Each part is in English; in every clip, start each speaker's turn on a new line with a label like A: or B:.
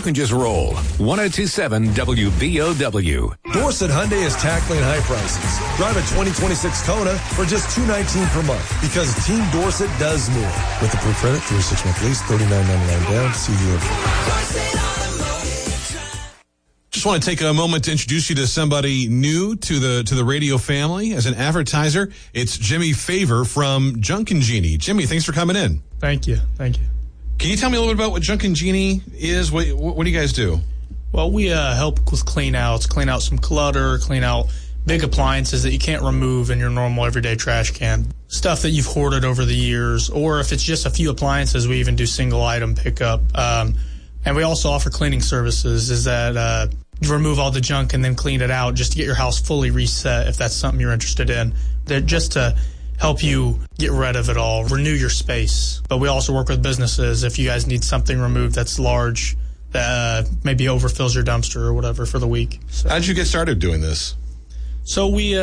A: can just roll. 102.7 WBOW.
B: Dorset Hyundai is tackling high prices. Drive a 2026 Kona for just $219 per month because Team Dorset does more. With approved credit, 3 or 6 month lease, $39.99 down. See dealer.
C: Just want to take a moment to introduce you to somebody new to the radio family as an advertiser. It's Jimmy Favor from Junkin' Genie. Jimmy, thanks for coming in.
D: Thank you.
C: Can you tell me a little bit about what Junkin' Genie is? What do you guys do?
D: Well, we help with clean out some clutter, clean out big appliances that you can't remove in your normal everyday trash can. Stuff that you've hoarded over the years, or if it's just a few appliances, we even do single item pickup. And we also offer cleaning services, is that you remove all the junk and then clean it out just to get your house fully reset if that's something you're interested in. They're just to help you get rid of it all, renew your space. But we also work with businesses if you guys need something removed that's large, that maybe overfills your dumpster or whatever for the week. So,
C: how did you get started doing this?
D: So we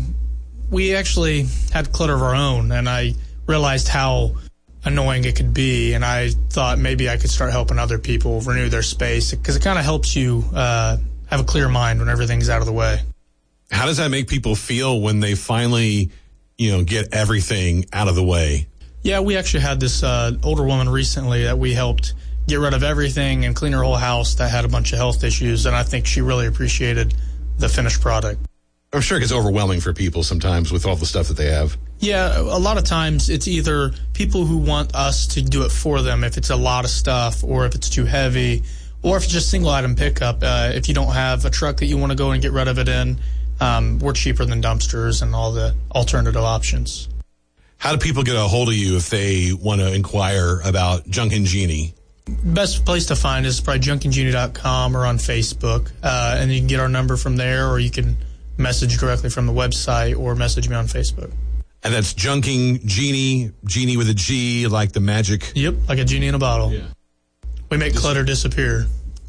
D: actually had clutter of our own, and I realized how annoying it could be, and I thought maybe I could start helping other people renew their space because it kind of helps you have a clear mind when everything's out of the way.
C: How does that make people feel when they finally, get everything out of the way?
D: Yeah, we actually had this older woman recently that we helped get rid of everything and clean her whole house that had a bunch of health issues, and I think she really appreciated the finished product.
C: I'm sure it gets overwhelming for people sometimes with all the stuff that they have.
D: Yeah, a lot of times it's either people who want us to do it for them if it's a lot of stuff or if it's too heavy, or if it's just single item pickup. If you don't have a truck that you want to go and get rid of it in, we're cheaper than dumpsters and all the alternative options.
C: How do people get a hold of you if they want to inquire about Junkin' Genie?
D: Best place to find is probably junkingenie.com or on Facebook, and you can get our number from there, or you can message directly from the website or message me on Facebook.
C: And that's Junkin' Genie, Genie with a G, like the magic.
D: Yep, like a genie in a bottle. Yeah. We make clutter disappear.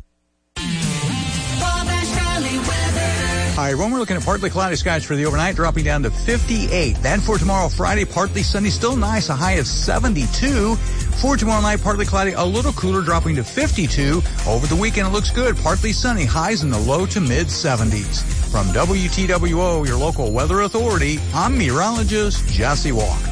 E: Hi, everyone. We're looking at partly cloudy skies for the overnight, dropping down to 58. Then for tomorrow, Friday, partly sunny, still nice, a high of 72. For tomorrow night, partly cloudy, a little cooler, dropping to 52. Over the weekend, it looks good, partly sunny, highs in the low to mid 70s. From WTWO, your local weather authority, I'm meteorologist Jesse Walker.